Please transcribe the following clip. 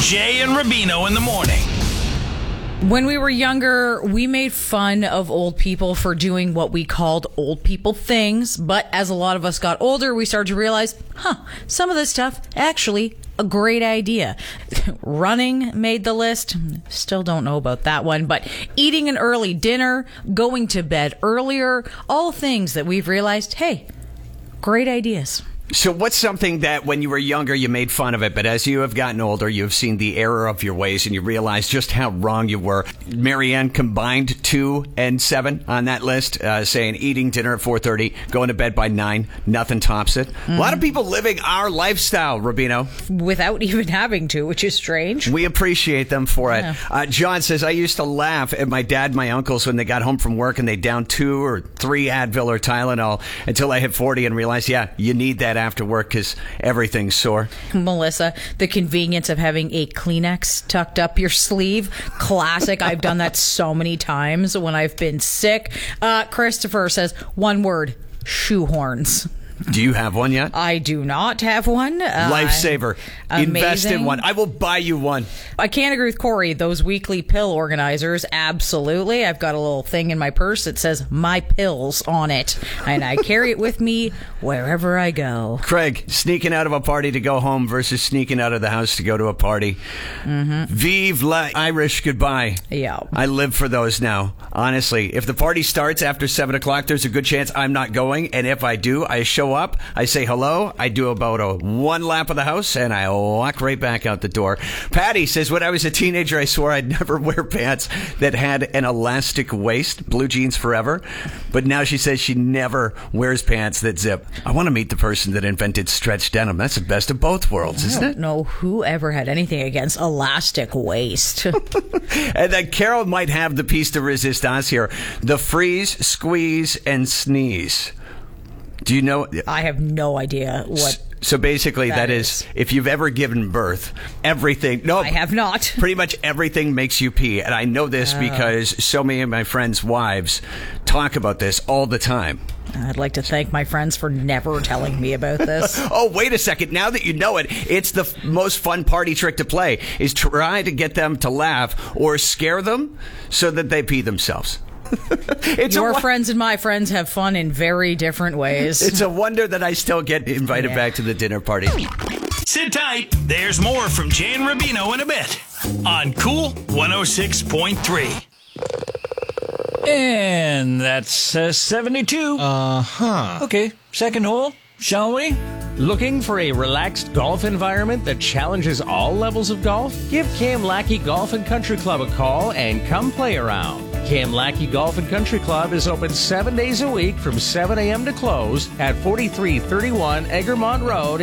Jay and Rubino in the morning. When we were younger, we made fun of old people for doing what we called old people things. But as a lot of us got older, we started to realize, some of this stuff actually a great idea. Running made the list. Still don't know about that one. But eating an early dinner, going to bed earlier, all things that we've realized, hey, great ideas. So what's something that when you were younger you made fun of it, but as you have gotten older you've seen the error of your ways and you realize just how wrong you were? Marianne combined 2 and 7 on that list, saying eating dinner at 4:30, going to bed by 9, nothing tops it. A lot of people living our lifestyle, Rubino. Without even having to, which is strange. We appreciate them for it. Yeah. John says, I used to laugh at my dad and my uncles when they got home from work and they downed 2 or 3 Advil or Tylenol until I hit 40 and realized, you need that after work because everything's sore. Melissa, the convenience of having a Kleenex tucked up your sleeve. Classic. I've done that so many times when I've been sick. Christopher says, one word, shoehorns. Do you have one yet? I do not have one. Lifesaver. Invest in one. I will buy you one. I can't agree with Corey. Those weekly pill organizers, absolutely. I've got a little thing in my purse that says my pills on it, and I carry it with me wherever I go. Craig, sneaking out of a party to go home versus sneaking out of the house to go to a party. Vive la Irish goodbye. Yeah. I live for those now. Honestly, if the party starts after 7 o'clock, there's a good chance I'm not going, and if I do, I show up, I say hello, I do about a 1 lap of the house, and I walk right back out the door. Patty says, when I was a teenager, I swore I'd never wear pants that had an elastic waist, blue jeans forever, but now she says she never wears pants that zip. I want to meet the person that invented stretch denim. That's the best of both worlds, isn't it? I don't know who ever had anything against elastic waist. And then Carol might have the piece de resistance here. The freeze, squeeze, and sneeze. Do you know? I have no idea what. So basically, that is, if you've ever given birth, everything. No, I have not. Pretty much everything makes you pee. And I know this because so many of my friends' wives talk about this all the time. I'd like to thank my friends for never telling me about this. Oh, wait a second. Now that you know it, it's the most fun party trick to play, is try to get them to laugh or scare them so that they pee themselves. Your friends and my friends have fun in very different ways. It's a wonder that I still get invited back to the dinner party. Sit tight. There's more from Jay and Rubino in a bit on Cool 106.3. And that's 72. Okay, second hole, shall we? Looking for a relaxed golf environment that challenges all levels of golf? Give Cam Lackey Golf and Country Club a call and come play around. Cam Lackey Golf and Country Club is open 7 days a week from 7 a.m. to close at 4331 Egremont Road